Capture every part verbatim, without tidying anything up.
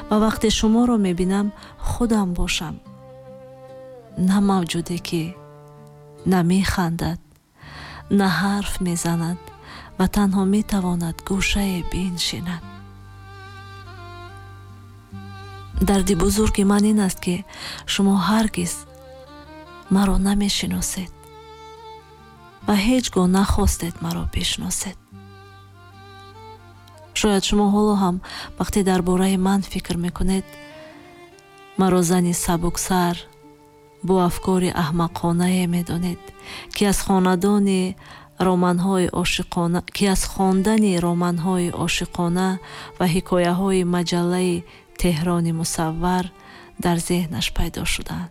ва вақте шуморо мебинам худам бошам. На мавҷуде ки на механдад, на ҳарф мезанад ва танҳо метавонад гӯшае биншинад. дарди бузурги ман ин аст ки шумо ҳаргиз маро намешиносед ва ҳеҷ гоҳ нахостед маро бишносед. шояд шумо ҳоло ҳам вақте дар бораи ман фикр мекунед, маро зани сабуксар бо афкори аҳмақонае медонед, ки аз хонадони романҳои ошиқона ки аз хондани романҳои ошиқона ва ҳикояҳои маҷаллаи Теҳрони мусаввар дар зеҳнаш пайдо шуданд.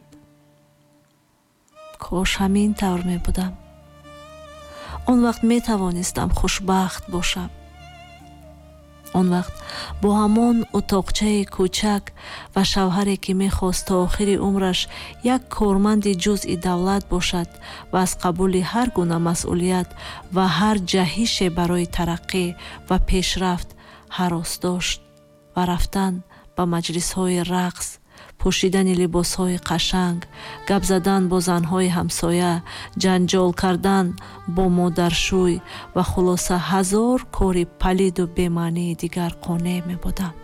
кош ҳамин тавр мебудам. он вақт метавонистам хушбахт бошам. он вақт бо ҳамон утоқчаи кӯчак ва шавҳаре ки мехост то охири умраш як корманди ҷузъи давлат бошад ва аз қабули ҳар гуна масъулият ва ҳар ҷаҳише барои тараққӣ ва пешрафт ҳарос дошт ва рафтан ба маҷлисҳои рақс, пӯшидани либосҳои қашанг, гап задан бо занҳои ҳамсоя, ҷанҷол кардан бо модаршӯй ва хулоса ҳазор кори палиду бемаънии дигар қонеъ мебудам.